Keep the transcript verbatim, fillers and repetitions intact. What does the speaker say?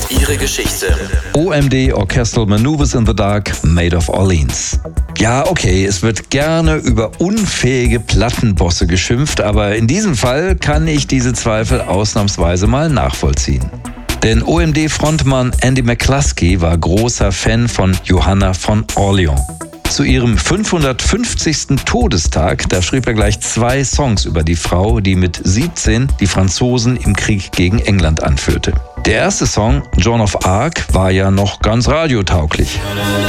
ihre Geschichte. O M D, Orchestral Maneuvers in the Dark, Maid of Orleans. Ja, okay, es wird gerne über unfähige Plattenbosse geschimpft, aber in diesem Fall kann ich diese Zweifel ausnahmsweise mal nachvollziehen. Denn O M D-Frontmann Andy McCluskey war großer Fan von Johanna von Orleans. Zu ihrem fünfhundertfünfzigsten Todestag, da schrieb er gleich zwei Songs über die Frau, die mit siebzehn die Franzosen im Krieg gegen England anführte. Der erste Song, Joan of Arc, war ja noch ganz radiotauglich.